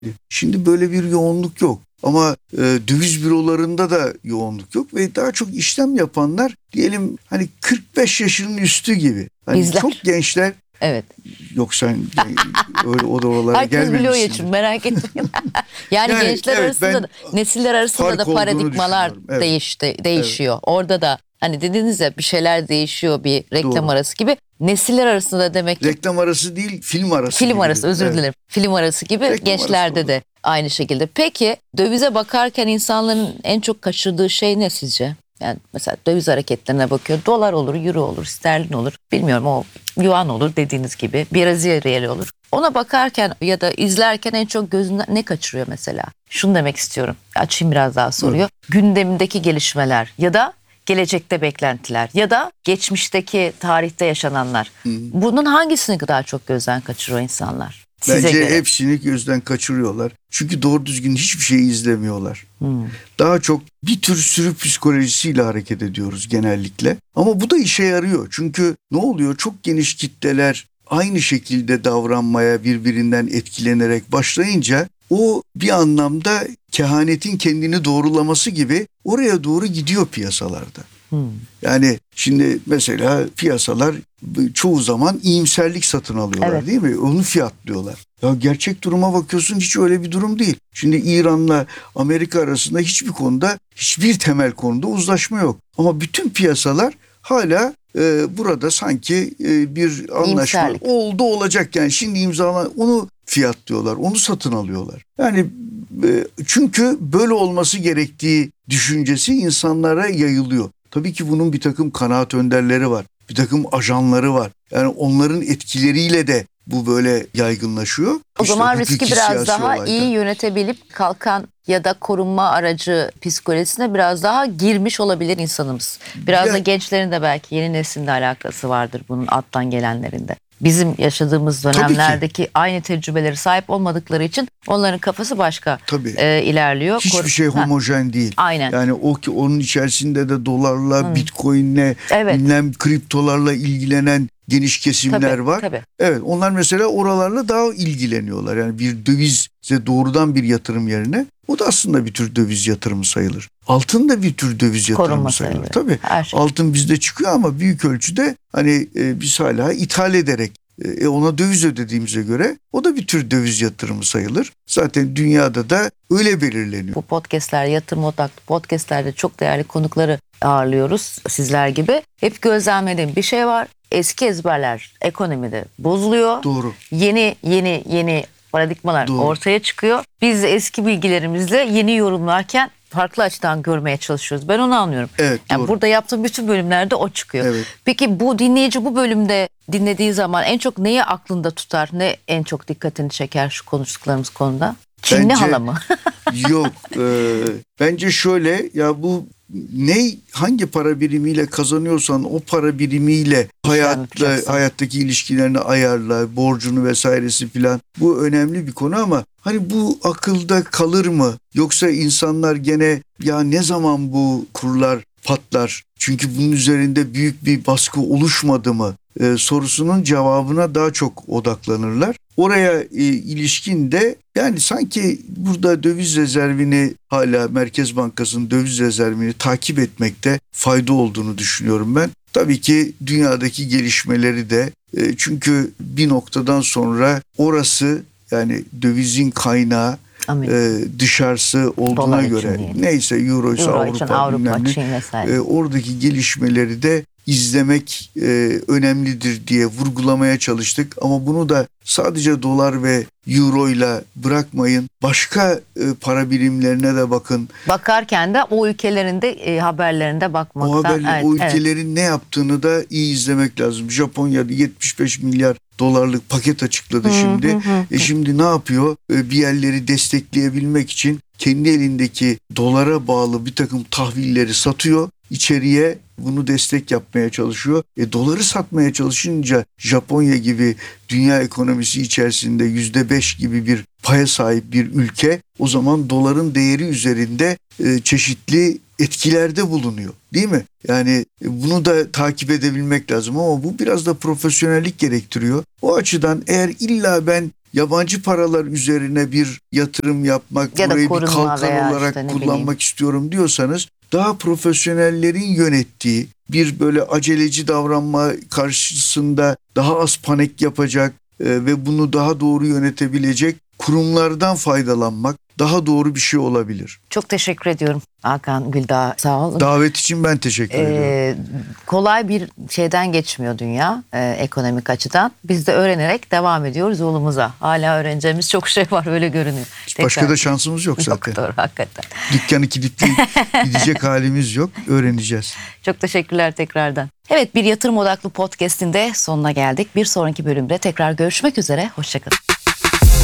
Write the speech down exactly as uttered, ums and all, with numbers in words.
Şimdi böyle bir yoğunluk yok. Ama e, döviz bürolarında da yoğunluk yok ve daha çok işlem yapanlar diyelim hani kırk beş yaşının üstü gibi. Hani Bizler. çok gençler. Evet. Yok sen öyle o da oralara Herkes biliyor gelmemişsin. Yaşın, merak etmeyin. yani, Yani gençler evet, arasında ben da, nesiller arasında fark da olduğunu paradigmalar düşünüyorum. Evet. değişti, değişiyor. Orada da hani dediniz ya bir şeyler değişiyor, bir reklam Doğru. arası gibi. Nesiller arasında demek ki Reklam arası değil, film arası film gibi arası, dedim. özür Evet. dilerim. Film arası gibi Reklam arası gençlerde olur. de aynı şekilde. Peki dövize bakarken insanların en çok kaçırdığı şey ne sizce? Yani mesela döviz hareketlerine bakıyor. Dolar olur, euro olur, sterlin olur. Bilmiyorum, o yuan olur dediğiniz gibi. Brezilya reali olur. Ona bakarken ya da izlerken en çok gözünden ne kaçırıyor mesela? Şunu demek istiyorum. Açayım biraz daha soruyor. Evet. Gündemindeki gelişmeler ya da gelecekte beklentiler ya da geçmişteki tarihte yaşananlar. Hı. Bunun hangisini daha çok gözden kaçırıyor insanlar? Size Bence göre. hepsini gözden kaçırıyorlar. Çünkü doğru düzgün hiçbir şey izlemiyorlar. Hmm. Daha çok bir tür sürü psikolojisiyle hareket ediyoruz genellikle. Ama bu da işe yarıyor. Çünkü ne oluyor? Çok geniş kitleler aynı şekilde davranmaya, birbirinden etkilenerek başlayınca o bir anlamda kehanetin kendini doğrulaması gibi oraya doğru gidiyor piyasalarda. Hmm. Yani şimdi mesela piyasalar çoğu zaman iyimserlik satın alıyorlar, Evet. değil mi? Onu fiyatlıyorlar. Ya gerçek duruma bakıyorsun, hiç öyle bir durum değil. Şimdi İran'la Amerika arasında hiçbir konuda, hiçbir temel konuda uzlaşma yok. Ama bütün piyasalar hala e, burada sanki e, bir anlaşma İyimserlik. oldu olacak. Yani şimdi imzalan, onu fiyatlıyorlar, onu satın alıyorlar. Yani e, çünkü böyle olması gerektiği düşüncesi insanlara yayılıyor. Tabii ki bunun bir takım kanaat önderleri var. Bir takım ajanları var. Yani onların etkileriyle de bu böyle yaygınlaşıyor. O İşte zaman hukuki, riski biraz siyasi daha olayda. iyi yönetebilip kalkan ya da korunma aracı psikolojisine biraz daha girmiş olabilir insanımız. Biraz Ya- da gençlerin de belki yeni neslinde alakası vardır bunun alttan gelenlerinde. Bizim yaşadığımız dönemlerdeki aynı tecrübeleri sahip olmadıkları için onların kafası başka Tabii. e, ilerliyor. Hiçbir Kor- şey Ha, homojen değil. aynen. Yani o ki onun içerisinde de dolarla, bitcoinle, Evet. bilmem kriptolarla ilgilenen geniş kesimler Tabii, var. tabii. Evet, onlar mesela oralarla daha ilgileniyorlar. Yani bir dövize doğrudan bir yatırım yerine o da aslında bir tür döviz yatırımı sayılır. Altın da bir tür döviz yatırımı Korunma sayılır. sayılır. Tabii. Her şey. Altın bizde çıkıyor ama büyük ölçüde hani e, biz hala ithal ederek e, ona döviz ödediğimize göre o da bir tür döviz yatırımı sayılır. Zaten dünyada da öyle belirleniyor. Bu podcastler, yatırım odaklı podcastlerde çok değerli konukları ağırlıyoruz sizler gibi. Hep gözlemlediğim bir şey var. Eski ezberler ekonomide bozuluyor. Doğru. Yeni yeni yeni paradigmalar Doğru. ortaya çıkıyor. Biz de eski bilgilerimizle yeni yorumlarken farklı açıdan görmeye çalışıyoruz. Ben onu anlıyorum. Evet, Yani doğru. burada yaptığım bütün bölümlerde o çıkıyor. Evet. Peki bu dinleyici bu bölümde dinlediği zaman en çok neyi aklında tutar? Ne en çok dikkatini çeker şu konuştuklarımız konuda? Çinli Bence- hala mı? Yok. e, bence şöyle, ya bu ne, hangi para birimiyle kazanıyorsan o para birimiyle hayatla, yapacaksın. hayattaki ilişkilerini ayarla, borcunu vesairesi filan. Bu önemli bir konu ama hani bu akılda kalır mı? Yoksa insanlar gene ya ne zaman bu kurlar patlar? Çünkü bunun üzerinde büyük bir baskı oluşmadı mı? E, sorusunun cevabına daha çok odaklanırlar. Oraya e, ilişkin de yani sanki burada döviz rezervini, hala Merkez Bankası'nın döviz rezervini takip etmekte fayda olduğunu düşünüyorum ben. Tabii ki dünyadaki gelişmeleri de e, çünkü bir noktadan sonra orası, yani dövizin kaynağı Amerika. e, dışarısı olduğuna Dolar için göre diyelim. neyse euro ise Euro Avrupa, için Avrupa, bilmem ne, Çin vesaire. e, oradaki gelişmeleri de izlemek e, önemlidir diye vurgulamaya çalıştık. Ama bunu da sadece dolar ve euro ile bırakmayın. Başka e, para birimlerine de bakın. Bakarken de o ülkelerin de e, haberlerinde bakmaktan. O haberle evet, o evet. ülkelerin ne yaptığını da iyi izlemek lazım. Japonya'da yetmiş beş milyar dolarlık paket açıkladı Hı, şimdi. hı, hı. E şimdi ne yapıyor? E, bir yerleri destekleyebilmek için kendi elindeki dolara bağlı bir takım tahvilleri satıyor. İçeriye bunu destek yapmaya çalışıyor. E, doları satmaya çalışınca Japonya gibi dünya ekonomisi içerisinde yüzde beş gibi bir paya sahip bir ülke, o zaman doların değeri üzerinde e, çeşitli etkilerde bulunuyor. Değil mi? Yani e, bunu da takip edebilmek lazım ama bu biraz da profesyonellik gerektiriyor. O açıdan eğer illa ben yabancı paralar üzerine bir yatırım yapmak, Ya da burayı bir korunma kalkan veya olarak işte ne kullanmak bileyim. istiyorum diyorsanız daha profesyonellerin yönettiği bir böyle aceleci davranma karşısında daha az panik yapacak e, ve bunu daha doğru yönetebilecek kurumlardan faydalanmak daha doğru bir şey olabilir. Çok teşekkür ediyorum Hakan Güldağ. Sağ olun. Davet için ben teşekkür ediyorum. Ee, kolay bir şeyden geçmiyor dünya e, ekonomik açıdan. Biz de öğrenerek devam ediyoruz yolumuza. Hala öğreneceğimiz çok şey var, öyle görünüyor. Başka da şansımız yok zaten. Yok, doğru, hakikaten. Dükkanı kilitleyip gidecek halimiz yok. Öğreneceğiz. Çok teşekkürler tekrardan. Evet, bir yatırım odaklı podcast'in de sonuna geldik. Bir sonraki bölümde tekrar görüşmek üzere. Hoşçakalın.